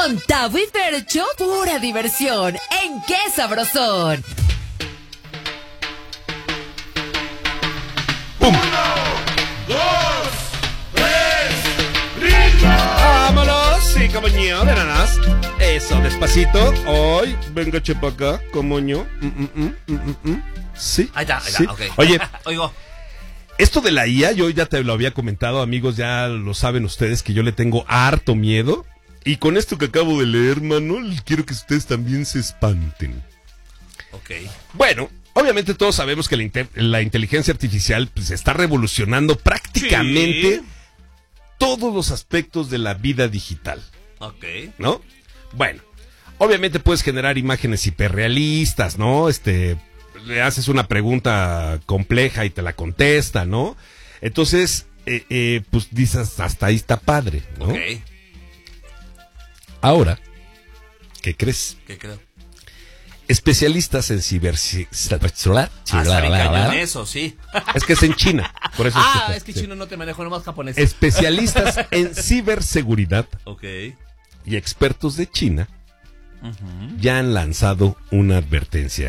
Con Tavo y Fercho, pura diversión. ¿En qué sabrosón? ¡Pum! 1, 2, 3, ¡ritmo! ¡Vámonos! Sí, comoño, de nanas. Eso, despacito. Hoy, venga, chepa acá, comoño. Sí. Ahí está, sí. ok. Oye, Oigo. esto de la IA, yo ya te lo había comentado, amigos, ya lo saben ustedes que yo le tengo harto miedo. Y con esto que acabo de leer, Manuel, quiero que ustedes también se espanten. Ok. Bueno, obviamente todos sabemos que la inteligencia artificial pues, está revolucionando prácticamente todos los aspectos de la vida digital. Ok. ¿No? Bueno, obviamente puedes generar imágenes hiperrealistas, ¿no? Le haces una pregunta compleja y te la contesta, ¿no? Entonces, pues dices, hasta ahí está padre, ¿no? Ok. Ahora, ¿qué crees? ¿Qué creo? Especialistas en ciberseguridad. En eso, sí. Es que es en China, por eso es que chino no te manejo, nomás japonés. Especialistas en ciberseguridad Ok. y expertos de China ya han lanzado una advertencia.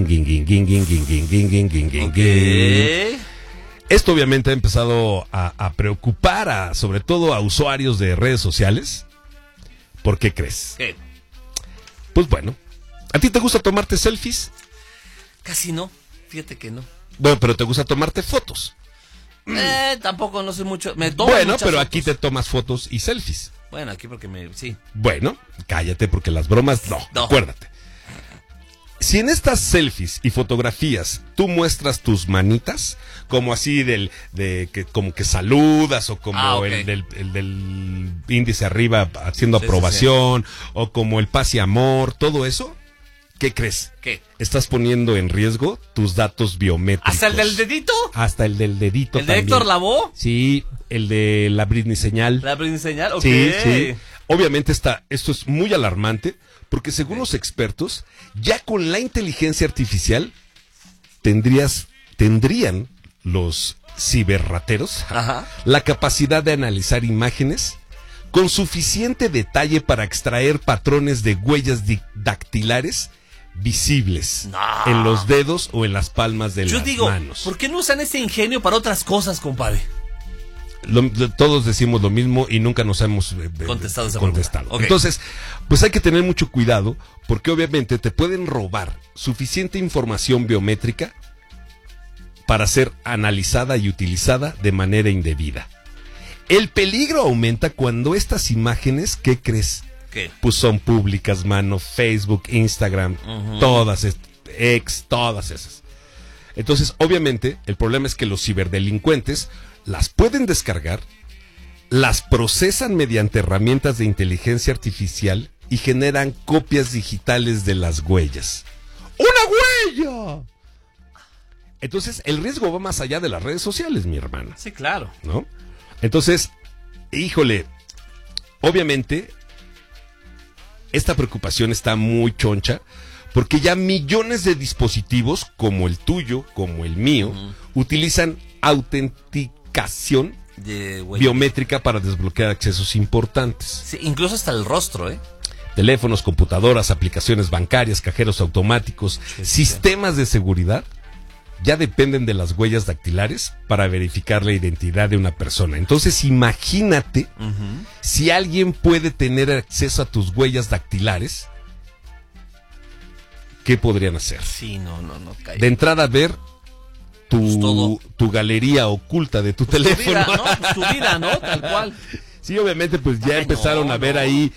Esto obviamente ha empezado a preocupar sobre todo a usuarios de redes sociales. ¿Por qué crees? ¿Qué? Pues bueno, ¿a ti te gusta tomarte selfies? Casi no, fíjate que no. Bueno, pero te gusta tomarte fotos. Tampoco, no sé mucho. Me tomo Bueno, muchas pero fotos. aquí te tomas fotos y selfies. Bueno, aquí porque sí. Bueno, cállate porque las bromas no. Acuérdate. Si en estas selfies y fotografías tú muestras tus manitas, como así como que saludas, o como ok. el del índice arriba haciendo aprobación, o como el paz y amor, todo eso, ¿qué crees? ¿Qué? Estás poniendo en riesgo tus datos biométricos. ¿Hasta el del dedito? Hasta el del dedito ¿El de también. Héctor Lavoe? Sí, el de la Britney señal. ¿La Britney señal? Ok. Sí, sí. Obviamente esto es muy alarmante porque según los expertos, ya con la inteligencia artificial tendrían los ciberrateros la capacidad de analizar imágenes con suficiente detalle para extraer patrones de huellas dactilares visibles en los dedos o en las palmas de las manos. ¿Por qué no usan ese ingenio para otras cosas, compadre? Todos decimos lo mismo y nunca nos hemos contestado. Okay. Entonces, pues hay que tener mucho cuidado porque obviamente te pueden robar suficiente información biométrica para ser analizada y utilizada de manera indebida. El peligro aumenta cuando estas imágenes, ¿qué crees? ¿Qué? Pues son públicas, mano, Facebook, Instagram, todas esas. Entonces, obviamente, el problema es que los ciberdelincuentes las pueden descargar, las procesan mediante herramientas de inteligencia artificial y generan copias digitales de las huellas. ¡Una huella! Entonces, el riesgo va más allá de las redes sociales, mi hermana. Sí, claro. ¿No? Entonces, híjole, obviamente, esta preocupación está muy choncha, porque ya millones de dispositivos, como el tuyo, como el mío, utilizan autenticación biométrica para desbloquear accesos importantes. Sí, incluso hasta el rostro, ¿eh? Teléfonos, computadoras, aplicaciones bancarias, cajeros automáticos, sistemas de seguridad, ya dependen de las huellas dactilares para verificar la identidad de una persona. Entonces, imagínate si alguien puede tener acceso a tus huellas dactilares, ¿qué podrían hacer? Sí, no. De entrada, ver tu galería oculta de tu teléfono. Tu vida, ¿no? Tal cual. Sí, obviamente, pues ya empezaron a ver ahí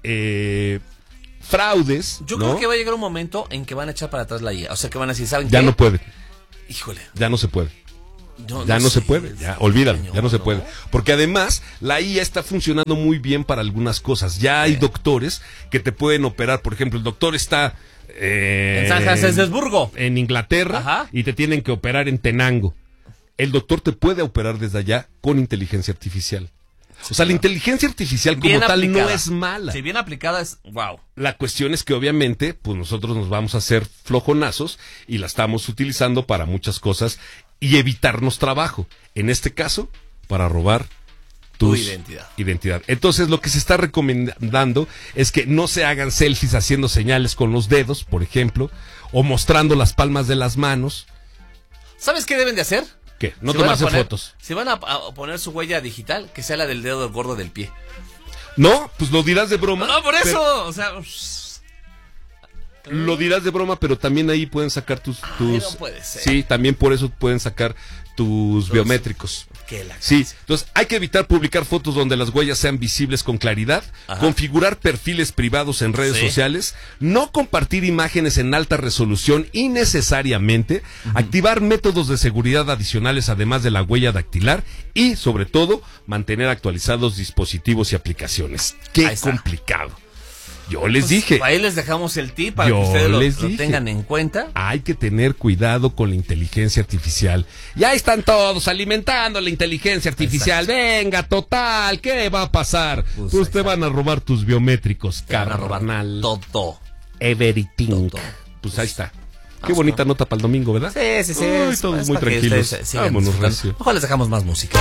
fraudes. Yo creo que va a llegar un momento en que van a echar para atrás la IA. O sea, que van a decir, ¿saben qué? Ya no puede. Híjole. Ya no se puede. Ya no se puede, ya olvídalo, ya no se puede. Porque además la IA está funcionando muy bien para algunas cosas. Ya hay doctores que te pueden operar. Por ejemplo, el doctor está en San Petersburgo, en Inglaterra, y te tienen que operar en Tenango. El doctor te puede operar desde allá con inteligencia artificial. O sea, la inteligencia artificial como bien tal aplicada. no es mala. Si bien aplicada es wow. La cuestión es que obviamente, pues nosotros nos vamos a hacer flojonazos y la estamos utilizando para muchas cosas y evitarnos trabajo. En este caso, para robar Tu tu identidad. Entonces, lo que se está recomendando es que no se hagan selfies haciendo señales con los dedos, por ejemplo, o mostrando las palmas de las manos. ¿Sabes qué deben de hacer? ¿Qué? No Si van a tomarse poner- fotos. Si van a poner su huella digital, que sea la del dedo gordo del pie. No, pues lo dirás de broma. No, por pero- eso. O sea, Lo dirás de broma, pero también ahí pueden sacar tus... no puede ser. Sí, también por eso pueden sacar tus biométricos. que la Sí, entonces hay que evitar publicar fotos donde las huellas sean visibles con claridad, Ajá. configurar perfiles privados en redes Sí. sociales, no compartir imágenes en alta resolución innecesariamente, activar métodos de seguridad adicionales además de la huella dactilar y, sobre todo, mantener actualizados dispositivos y aplicaciones. Qué Ahí está. complicado. Yo les dije. Ahí les dejamos el tip para Yo que ustedes lo les dije. tengan en cuenta. Hay que tener cuidado con la inteligencia artificial. Ya están todos alimentando la inteligencia artificial. Exacto. Venga, total, ¿qué va a pasar? Pues, Pues te exacto. van a robar tus biométricos, Te van a robar carnal. todo. Everything. Todo. Pues ahí está. Qué Vamos bonita con- nota para el domingo, ¿verdad? Sí. Uy, todos muy para que tranquilos. ustedes sigan Vámonos, disfrutando. recio. Ojalá les dejamos más música.